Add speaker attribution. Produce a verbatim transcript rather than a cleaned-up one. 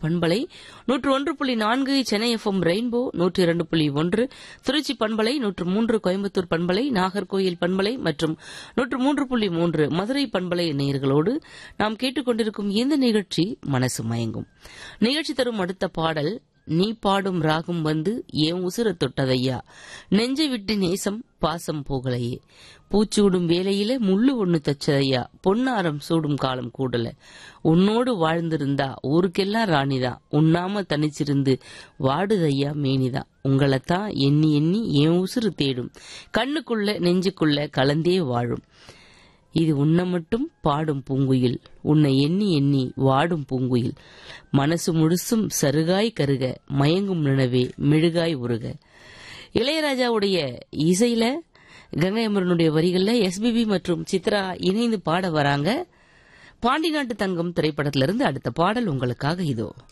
Speaker 1: பண்பலை, நூற்று ஒன்று புள்ளி நான்கு சென்னை எஃப்எம் ரெயின்போ, நூற்று இரண்டு புள்ளி ஒன்று திருச்சி பண்பலை, நூற்று மூன்று கோயம்புத்தூர் பண்பலை, நாகர்கோயில் பண்பலை மற்றும் நூற்று மூன்று புள்ளி மூன்று மதுரை பண்பலை நேயர்களோடு நாம் கேட்டுக்கொண்டிருக்கும் இந்த நிகழ்ச்சி மனசு மயங்கும். நிகழ்ச்சி தரும் அடுத்த பாடல், நீ பாடும் ராகம் வந்து ஏன் உசுர தொட்டதையா, நெஞ்சை விட்டு நேசம் பாசம் போகலையே, பூச்சூடும் வேலையில முள்ளு ஒண்ணு தச்சதையா, பொன்னாரம் சூடும் காலம் கூடல, உன்னோடு வாழ்ந்திருந்தா ஊருக்கெல்லாம் ராணிதான், உண்ணாம தனிச்சிருந்து வாடுதையா மேனிதான், உங்களைத்தான் எண்ணி எண்ணி ஏன் உசுறு தேடும், கண்ணுக்குள்ள நெஞ்சுக்குள்ள கலந்தே வாழும், இது உன்னை மட்டும் பாடும் பூங்குயில், உன்னை எண்ணி எண்ணி வாடும் பூங்குயில், மனசு முழுசும் சருகாய் கருக, மயங்கும் நினைவே மெழுகாய் உருக. இளையராஜாவுடைய இசையில கங்கை அமரனுடைய வரிகள்ல எஸ்பிபி மற்றும் சித்ரா இணைந்து பாட வராங்க. பாண்டி நாட்டு தங்கம் திரைப்படத்திலிருந்து அடுத்த பாடல் உங்களுக்காக இதோ.